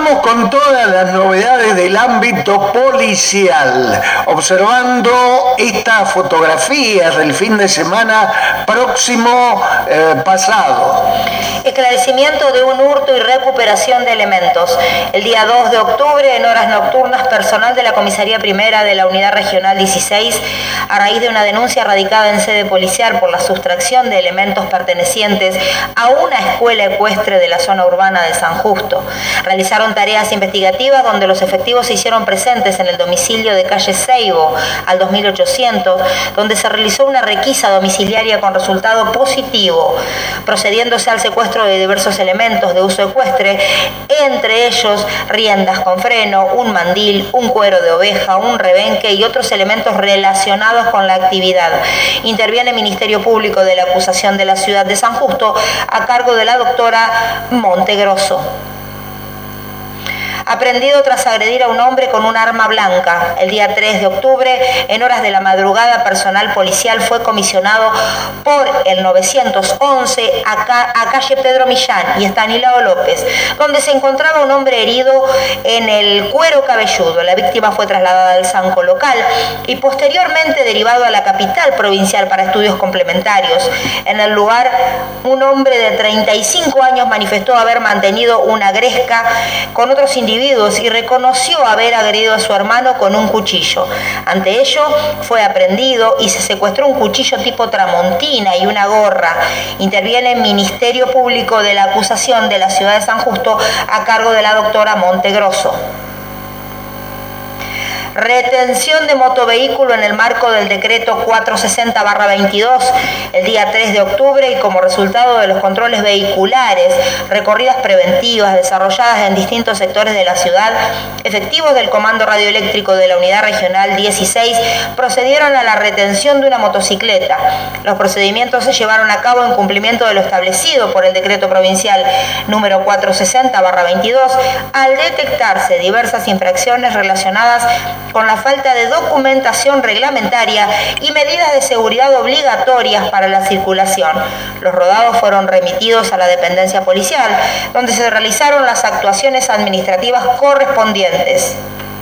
Vamos con todas las novedades del ámbito policial, observando estas fotografías del fin de semana próximo pasado. Esclarecimiento de un hurto y recuperación de elementos. El día 2 de octubre, en horas nocturnas, personal de la Comisaría Primera de la Unidad Regional 16, a raíz de una denuncia radicada en sede policial por la sustracción de elementos pertenecientes a una escuela ecuestre de la zona urbana de San Justo, realizaron tareas investigativas donde los efectivos se hicieron presentes en el domicilio de calle Seibo al 2800, donde se realizó una requisa domiciliaria con resultado positivo, procediéndose al secuestro de diversos elementos de uso ecuestre, entre ellos riendas con freno, un mandil, un cuero de oveja, un rebenque y otros elementos relacionados con la actividad. Interviene el Ministerio Público de la Acusación de la Ciudad de San Justo a cargo de la doctora Montegrosso. Aprendido tras agredir a un hombre con un arma blanca. El día 3 de octubre, en horas de la madrugada, personal policial fue comisionado por el 911 a calle Pedro Millán y Estanislao López, donde se encontraba un hombre herido en el cuero cabelludo. La víctima fue trasladada al Sanco local y posteriormente derivado a la capital provincial para estudios complementarios. En el lugar, un hombre de 35 años manifestó haber mantenido una gresca con otros individuos y reconoció haber agredido a su hermano con un cuchillo. Ante ello, fue aprehendido y se secuestró un cuchillo tipo tramontina y una gorra. Interviene el Ministerio Público de la Acusación de la Ciudad de San Justo a cargo de la doctora Montegrosso. Retención de motovehículo en el marco del decreto 460/22 el día 3 de octubre y como resultado de los controles vehiculares, recorridas preventivas desarrolladas en distintos sectores de la ciudad, efectivos del Comando Radioeléctrico de la Unidad Regional 16 procedieron a la retención de una motocicleta. Los procedimientos se llevaron a cabo en cumplimiento de lo establecido por el decreto provincial número 460/22 al detectarse diversas infracciones relacionadas con la falta de documentación reglamentaria y medidas de seguridad obligatorias para la circulación. Los rodados fueron remitidos a la dependencia policial, donde se realizaron las actuaciones administrativas correspondientes.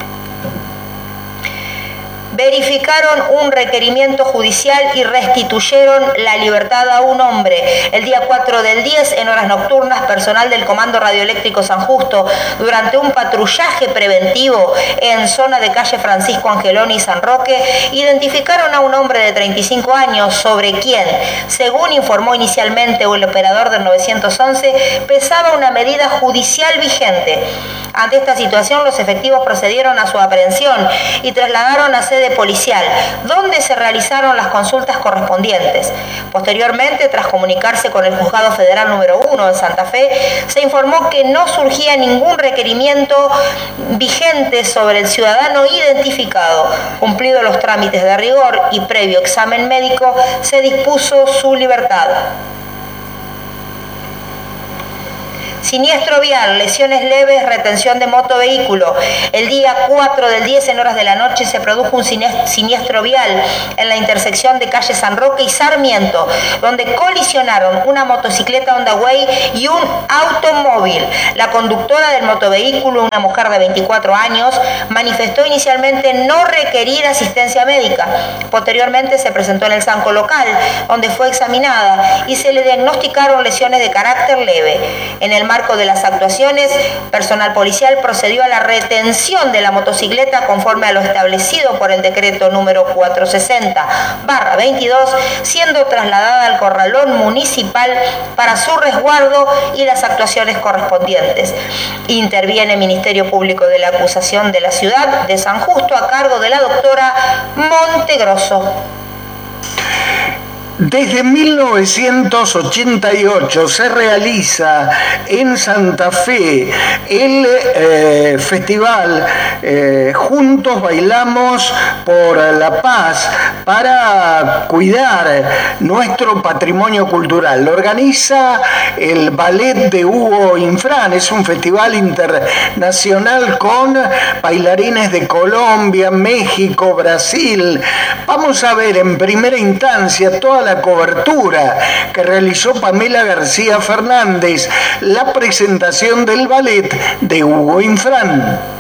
Verificaron un requerimiento judicial y restituyeron la libertad a un hombre. El día 4 del 10, en horas nocturnas, personal del Comando Radioeléctrico San Justo, durante un patrullaje preventivo en zona de calle Francisco Angeloni y San Roque, identificaron a un hombre de 35 años sobre quien, según informó inicialmente el operador del 911, pesaba una medida judicial vigente. Ante esta situación, los efectivos procedieron a su aprehensión y trasladaron a sede policial, donde se realizaron las consultas correspondientes. Posteriormente, tras comunicarse con el Juzgado Federal número 1 de Santa Fe, se informó que no surgía ningún requerimiento vigente sobre el ciudadano identificado. Cumplidos los trámites de rigor y previo examen médico, se dispuso su libertad. Siniestro vial, lesiones leves, retención de motovehículo. El día 4 del 10, en horas de la noche, se produjo un siniestro vial en la intersección de calle San Roque y Sarmiento, donde colisionaron una motocicleta Honda Way y un automóvil. La conductora del motovehículo, una mujer de 24 años, manifestó inicialmente no requerir asistencia médica. Posteriormente se presentó en el Sanco local, donde fue examinada y se le diagnosticaron lesiones de carácter leve. En el marco de las actuaciones, personal policial procedió a la retención de la motocicleta conforme a lo establecido por el decreto número 460/22, siendo trasladada al corralón municipal para su resguardo y las actuaciones correspondientes. Interviene el Ministerio Público de la Acusación de la Ciudad de San Justo a cargo de la doctora Montegrosso. Desde 1988 se realiza en Santa Fe el festival Juntos Bailamos por la Paz para cuidar nuestro patrimonio cultural. Lo organiza el ballet de Hugo Infran. Es un festival internacional con bailarines de Colombia, México, Brasil. Vamos a ver en primera instancia todas las la cobertura que realizó Pamela García Fernández, la presentación del ballet de Hugo Infran.